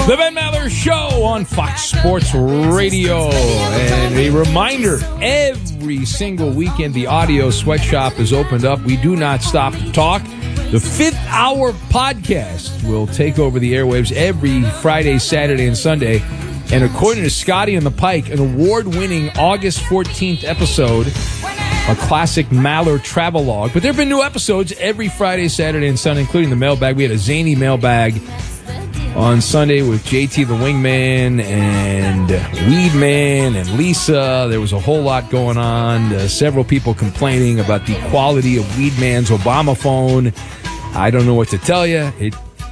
The Ben Maller Show on Fox Sports Radio. And a reminder, every single weekend the Audio Sweatshop is opened up. We do not stop to talk. The Fifth Hour podcast will take over the airwaves every Friday, Saturday, and Sunday. And according to Scotty and the Pike, an award-winning August 14th episode, a classic Maller travelogue. But there have been new episodes every Friday, Saturday, and Sunday, including the mailbag. We had a zany mailbag on Sunday with JT the Wingman and Weedman and Lisa. There was a whole lot going on. Several people complaining about the quality of Weedman's Obama phone. I don't know what to tell you. It